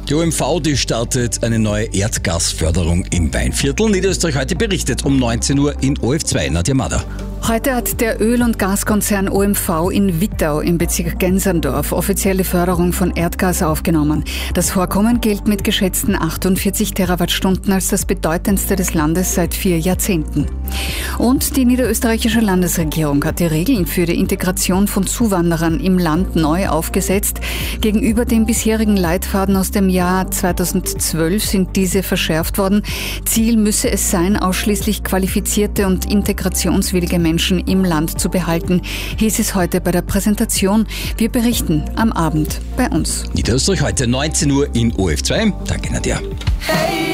Die OMV, die startet eine neue Erdgasförderung im Weinviertel. Niederösterreich heute berichtet um 19 Uhr in OF2. Nadja Mader. Heute hat der Öl- und Gaskonzern OMV in Wittau im Bezirk Genserndorf offizielle Förderung von Erdgas aufgenommen. Das Vorkommen gilt mit geschätzten 48 Terawattstunden als das bedeutendste des Landes seit 4 Jahrzehnten. Und die niederösterreichische Landesregierung hat die Regeln für die Integration von Zuwanderern im Land neu aufgesetzt. Gegenüber dem bisherigen Leitfaden aus dem Jahr 2012 sind diese verschärft worden. Ziel müsse es sein, ausschließlich qualifizierte und integrationswillige Menschen im Land zu behalten, hieß es heute bei der Präsentation. Wir berichten am Abend bei uns. Niederösterreich heute 19 Uhr in OF2. Danke, Nadja. Hey.